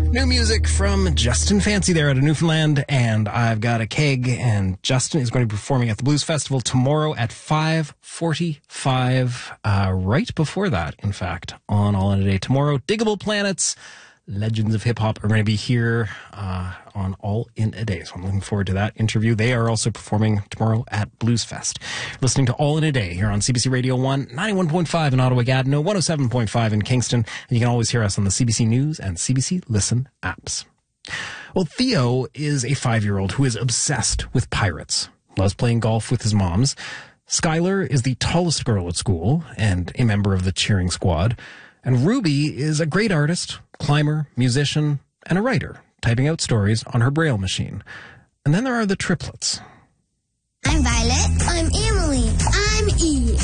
New music from Justin Fancy there out of Newfoundland, and I've got a keg, and Justin is going to be performing at the Blues Festival tomorrow at 5:45. Right before that, in fact, on All in a Day tomorrow, Diggable Planets, Legends of Hip Hop are going to be here on All in a Day. So I'm looking forward to that interview. They are also performing tomorrow at Blues Fest. Listening to All in a Day here on CBC Radio 1, 91.5 in Ottawa-Gatineau, 107.5 in Kingston. And you can always hear us on the CBC News and CBC Listen apps. Well, Theo is a 5-year-old who is obsessed with pirates, loves playing golf with his moms. Skylar is the tallest girl at school and a member of the cheering squad. And Ruby is a great artist, climber, musician, and a writer, typing out stories on her Braille machine. And then there are the triplets. I'm Violet. I'm Emily. I'm Eve.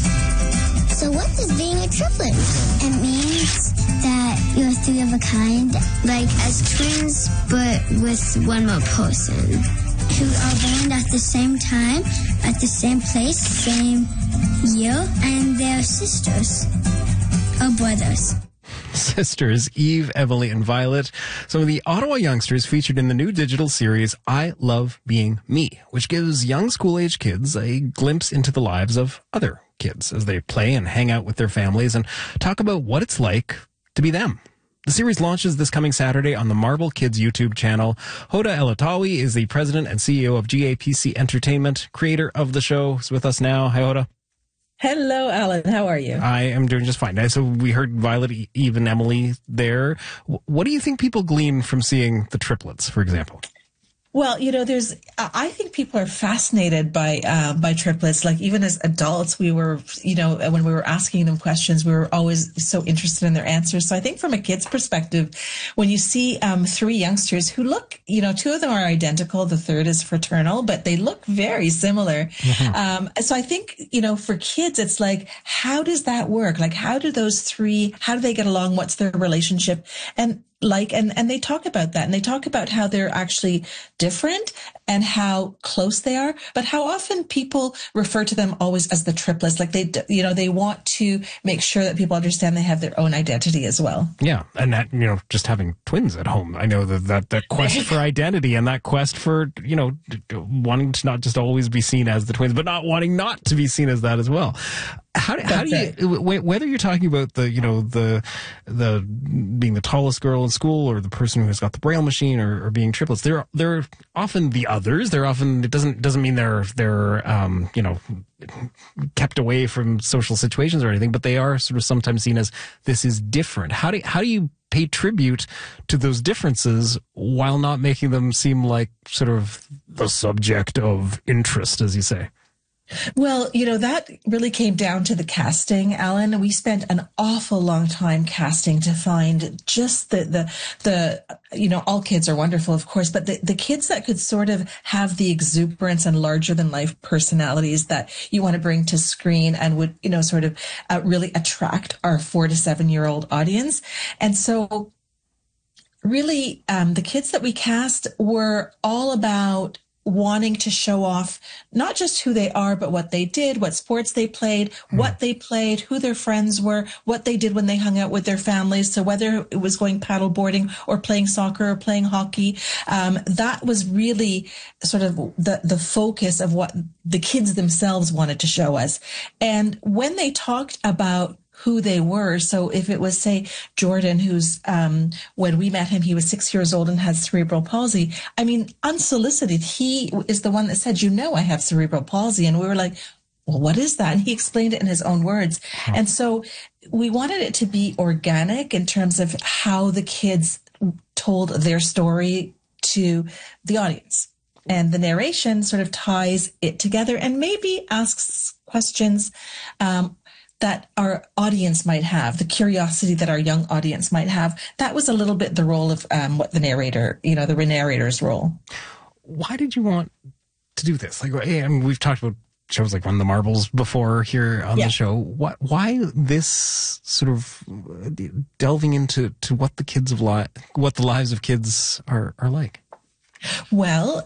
So what does being a triplet? It means that you're three of a kind, like as twins, but with one more person, who are born at the same time, at the same place, same year, and they're sisters. Or brothers. Sisters Eve, Emily, and Violet, some of the Ottawa youngsters featured in the new digital series I Love Being Me, which gives young school-age kids a glimpse into the lives of other kids as they play and hang out with their families and talk about what it's like to be them. The series launches this coming Saturday on the Marble Kids YouTube channel. Hoda Elatawi is the president and CEO of GAPC Entertainment, creator of the show, is with us now. Hi, Hoda. Hello, Alan. How are you? I am doing just fine. So we heard Violet, Eve, and Emily there. What do you think people glean from seeing the triplets, for example? Well, I think people are fascinated by triplets. Like even as adults, we were, when we were asking them questions, we were always so interested in their answers. So I think from a kid's perspective, when you see three youngsters who look, two of them are identical, the third is fraternal, but they look very similar. Mm-hmm. So I think, for kids, it's like, how does that work? Like, how do they get along? What's their relationship? And they talk about that, and they talk about how they're actually different and how close they are, but how often people refer to them always as the triplets. Like they want to make sure that people understand they have their own identity as well. Yeah. And that, just having twins at home, I know that quest for identity and that quest for, wanting to not just always be seen as the twins, but not wanting not to be seen as that as well. How do you, whether you're talking about the being the tallest girl in school or the person who has got the Braille machine or being triplets, they're often the others. They're often, it doesn't mean they're kept away from social situations or anything, but they are sort of sometimes seen as this is different. How do you pay tribute to those differences while not making them seem like sort of the subject of interest, as you say? Well, that really came down to the casting, Alan. We spent an awful long time casting to find just the all kids are wonderful, of course, but the kids that could sort of have the exuberance and larger than life personalities that you want to bring to screen and would, sort of really attract our 4 to 7-year-old audience. And so really, the kids that we cast were all about wanting to show off not just who they are, but what they did, what sports they played, what they played, who their friends were, what they did when they hung out with their families. So whether it was going paddle boarding or playing soccer or playing hockey, that was really sort of the focus of what the kids themselves wanted to show us. And when they talked about who they were. So if it was, say, Jordan, who's, when we met him, he was 6 years old and has cerebral palsy. I mean, unsolicited, he is the one that said, I have cerebral palsy. And we were like, well, what is that? And he explained it in his own words. And so we wanted it to be organic in terms of how the kids told their story to the audience. And the narration sort of ties it together and maybe asks questions, that our audience might have, the curiosity that our young audience might have. That was a little bit the role of what the narrator, the narrator's role. Why did you want to do this? Like, I mean, we've talked about shows like Run the Marbles before here on the show. Why this sort of delving into what the lives of kids are like? Well,